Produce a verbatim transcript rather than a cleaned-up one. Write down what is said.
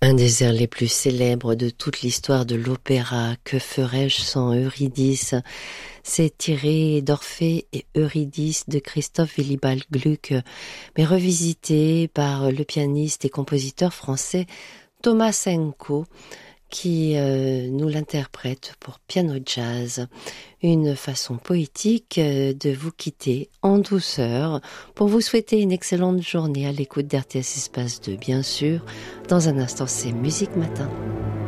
Un des airs les plus célèbres de toute l'histoire de l'opéra, Que ferais-je sans Eurydice? C'est tiré d'Orphée et Eurydice de Christoph Willibald Gluck, mais revisité par le pianiste et compositeur français Thomas Henko, qui euh, nous l'interprète pour piano jazz. Une façon poétique euh, de vous quitter en douceur pour vous souhaiter une excellente journée à l'écoute d'R T S Espace deux, bien sûr. Dans un instant, c'est Musique Matin.